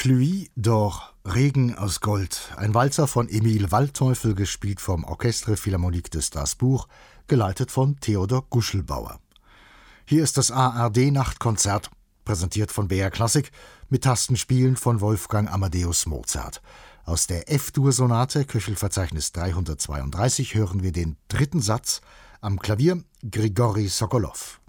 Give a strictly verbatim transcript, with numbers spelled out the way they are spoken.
Pluie d'Or, Regen aus Gold, ein Walzer von Emil Waldteufel, gespielt vom Orchestre Philharmonique de Strasbourg, geleitet von Theodor Guschelbauer. Hier ist das A R D-Nachtkonzert, präsentiert von B R Klassik, mit Tastenspielen von Wolfgang Amadeus Mozart. Aus der F-Dur-Sonate, Köchelverzeichnis dreihundertzweiunddreißig, hören wir den dritten Satz, am Klavier Grigori Sokolow.